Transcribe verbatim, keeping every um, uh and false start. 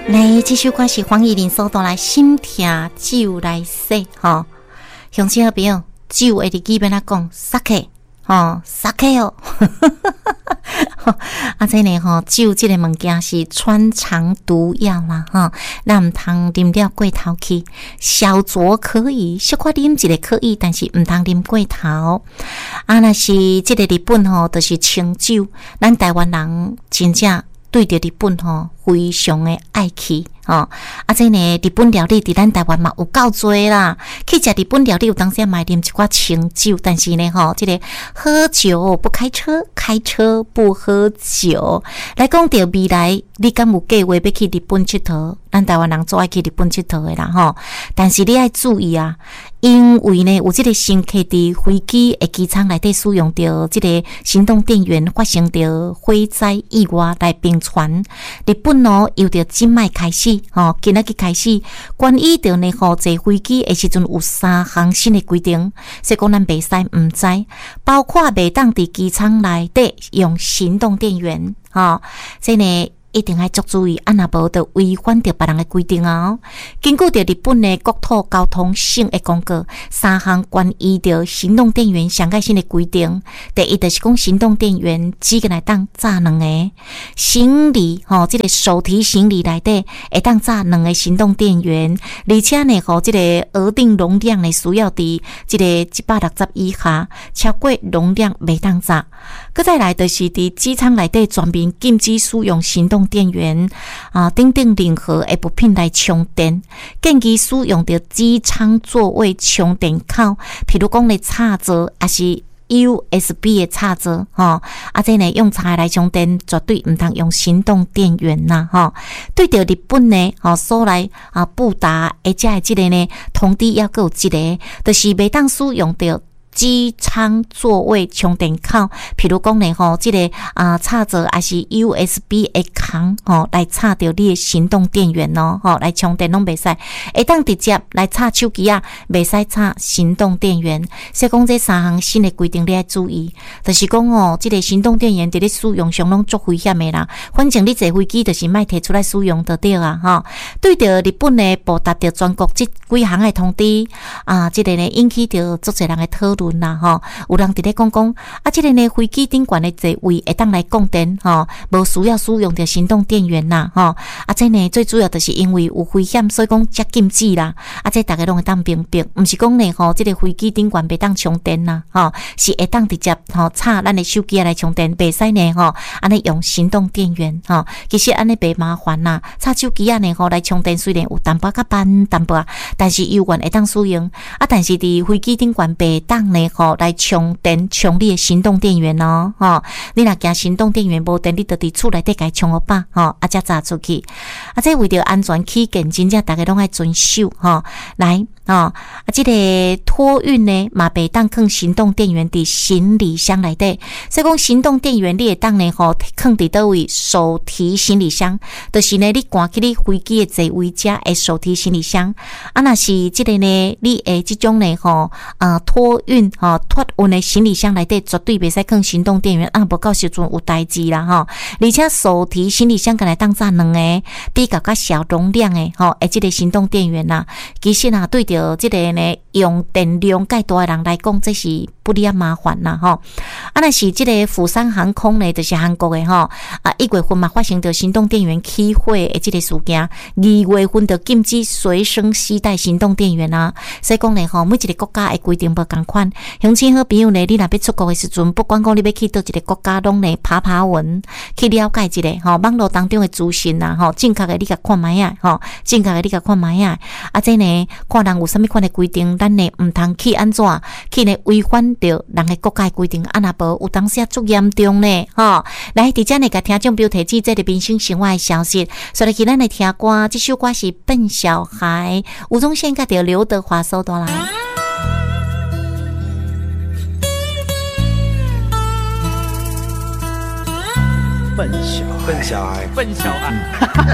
来，这首歌是黄义玲所带来心痛酒来洗吼，乡亲好朋友，酒会伫基本来讲，sake 吼 ，sake 哦，啊，这呢吼，酒这个物件是穿肠毒药啦哈，咱唔通啉了过头去，小酌可以，小可啉一个可以，但是唔通啉过头。啊，若是这个日本吼，就是清酒，咱台湾人真正对着日本吼非常的爱去。哦，啊，这呢，日本料理伫咱台湾嘛有够多啦。去食日本料理有当时买啉一寡清酒，但是呢，吼、哦，这个喝酒不开车，开车不喝酒。来讲到未来，你敢有计划要去日本佚佗？咱台湾人最爱去日本佚佗的啦，吼。但是你要注意啊，因为呢，有这个乘客伫飞机的机舱内底使用到这个行动电源，发生到火灾意外来并传。日本哦，由着今麦开始。吼，今仔日开始，关于着呢，吼坐飞机的时阵有三项新的规定，所以讲咱袂使唔知，包括袂当伫机舱内底用行动电源，吼，所以呢。一定要足注意，啊，若无就违反着别人的规定啊！根据着日本的国土交通省的公告，三项关于着行动电源上改新的规定。第一就是讲行动电源只个来当炸两个行李，吼、哦，这个手提行李内底会当炸两个行动电源，而且呢，吼、哦，这个额定容量呢需要伫这个一百六十以下，超过容量袂当炸。搁再来就是伫机舱内底全面禁止使用行动电源啊，等等任何的物品来充电，建议使用到机舱座位充电口，譬如讲咧插座，还是 U S B 的插座，吼、哦，啊，这呢用插来充电，绝对唔通用行动电源呐，吼、哦。对着日本呢，哦，所来啊布达，而且系即个呢，通知也有一个，就是袂当使用到。机舱座位充电口，譬如讲呢，吼，这个啊插座还是 U S B 的孔，吼，来插到你的行动电源咯，吼，来充电拢袂使，会当直接来插手机啊，袂使插行动电源。所以讲这三项新的规定你要注意，就是讲哦，这个行动电源伫咧使用上拢足危险的啦。反正你坐飞机就是莫摕出来使用就对啊，吼。对着日本的报答着全国这几项的通知啊，这个呢引起着足侪人的讨论。啦吼，有人伫咧讲讲啊，即、这个呢飞机顶悬的座位会当来供电吼，无需要使用着行动电源啦吼。啊，这呢最主要就是因为有危险，所以讲才禁止啦。啊，这大家拢会当明白，毋是讲呢吼，即、这个飞机顶悬袂当充电啦吼，是会当直接吼插咱的手机来充电，袂使呢吼安尼用行动电源吼。其实安尼袂麻烦啦，插手机啊呢吼来充电虽然有淡薄较慢淡薄啊，但是犹原会当使用啊。但是伫飞机顶悬袂当呢。吼，来充电充你的行动电源哦，吼，你若惊行动电源无电，你就伫厝内底家充好饱，吼，啊，才炸出去。啊，这为着安全起见，真正大家拢爱遵守，吼，来。哦，啊，这个托运呢，嘛袂当放行动电源伫行李箱内底，所以讲行动电源你会当呢吼放伫倒位手提行李箱，就是呢你赶去你飞机的座位遮的手提行李箱。啊，若是这个呢，你诶这种呢吼啊托运吼托运的行李箱内底绝对袂使放行动电源，啊，无到时阵有代志啦吼。而且手提行李箱敢来当炸两个比较较小容量的吼，诶，这个行动电源呐，其实啊对着这个呢用电量介大的人来讲，这是不哩啊麻烦啦吼。啊，若是这个釜山航空呢，就是韩国的吼啊，一月份嘛发生着行动电源起火的这个事件，二月份就禁止随身携带行动电源啊。所以讲呢吼，每一个国家的规定不同款。乡亲好朋友呢，你若要出国的时阵，不管讲你要去倒一个国家，拢呢爬爬文，去了解一下吼，网络当中的资讯啦吼，正确的你甲看卖啊吼，正确的你甲看卖啊。啊，这呢看人有啥物款的规定，咱呢毋通去安怎去呢违反着人的国家的规定，啊若无有当时啊足严重呢吼。来，伫遮呢甲听众朋友提起这个民生生活的消息，所以今咱来听歌，这首歌是《笨小孩》，吴宗宪甲着刘德华收到来。 笨小孩，笨小孩，笨小孩。